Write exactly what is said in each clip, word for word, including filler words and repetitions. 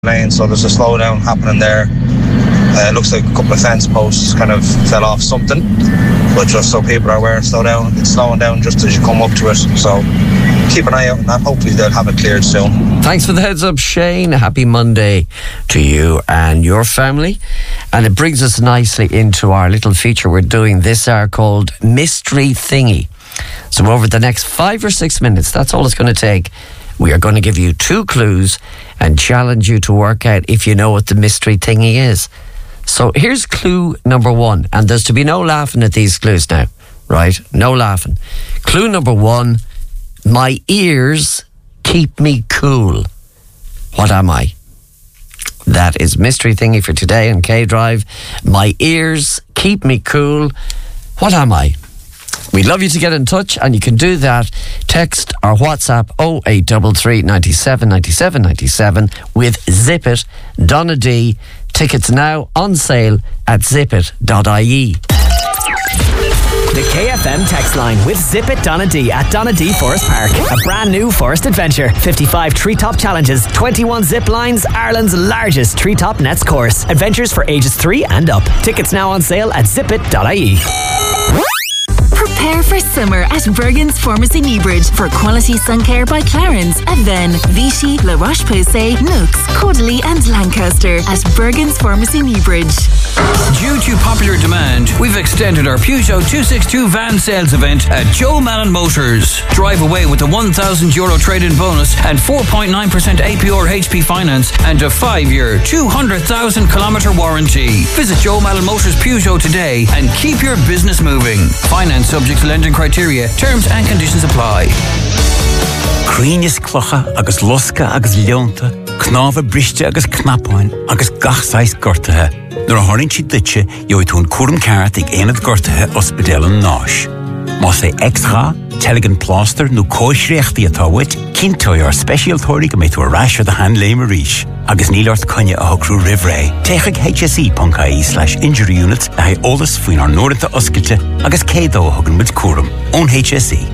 lane, so there's a slowdown happening there. Uh, it looks like a couple of fence posts kind of fell off something, but just so people are aware, slow down. It's slowing down just as you come up to it, so keep an eye out on that. Hopefully they'll have it cleared soon. Thanks for the heads up, Shane. Happy Monday to you and your family. And it brings us nicely into our little feature we're doing this hour called Mystery Thingy. So over the next five or six minutes, that's all it's going to take, we are going to give you two clues and challenge you to work out if you know what the mystery thingy is. So here's clue number one, and there's to be no laughing at these clues now, right? No laughing. Clue number one, my ears keep me cool. What am I? That is mystery thingy for today on K Drive. My ears keep me cool. What am I? We'd love you to get in touch, and you can do that. Text or WhatsApp oh eight three three, nine seven, nine seven, nine seven with Zip It, Donna D. Tickets now on sale at zip it dot I E. The K F M text line with Zip It Donna D at Donna D Forest Park. A brand new forest adventure. fifty-five treetop challenges, twenty-one zip lines, Ireland's largest treetop nets course. Adventures for ages three and up. Tickets now on sale at zip it dot I E. Prepare for summer at Bergen's Pharmacy Newbridge for quality sun care by Clarins, Aven, Vichy, La Roche-Posay, Nooks, Caudalie and Lancaster at Bergen's Pharmacy Newbridge. Due to popular demand, we've extended our Peugeot two sixty-two van sales event at Joe Mallon Motors. Drive away with a one thousand euro trade-in bonus and four point nine percent A P R H P finance and a five-year, two hundred thousand kilometre warranty. Visit Joe Mallon Motors Peugeot today and keep your business moving. Finance subject to lending criteria. Terms and conditions apply. Crínis clocha agus losca agus leonta, knáfa briste agus knapáin agus gachsáis gortathe. Nor a hornin si ditse, jo it hun curum carat ag einad gortathe ospedel an náis. Má sé extra, telegin plaster nu coisreachti atawit, kintoy ar specialtóri go metu a rasher the hand lame rish. Agus nílart conna a hocrú rivray. Teichig H S E dot I E slash injury units a hai olas fuin ar noranta oscilte agus cédó hogan mid curum. Own H S E.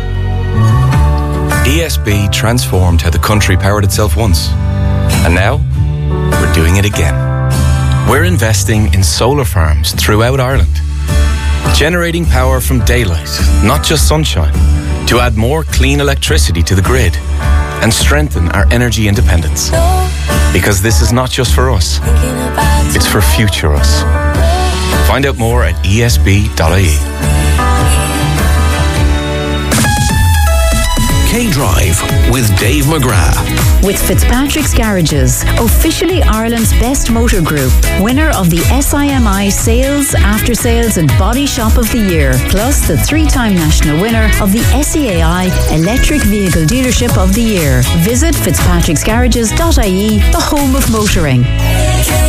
E S B transformed how the country powered itself once. And now, we're doing it again. We're investing in solar farms throughout Ireland, generating power from daylight, not just sunshine, to add more clean electricity to the grid and strengthen our energy independence. Because this is not just for us, it's for future us. Find out more at E S B dot I E. K-Drive with Dave McGrath. With Fitzpatrick's Garages, officially Ireland's best motor group, winner of the S I M I Sales, After Sales and Body Shop of the Year, plus the three-time national winner of the S E A I Electric Vehicle Dealership of the Year. Visit fitzpatricks garages dot I E, the home of motoring.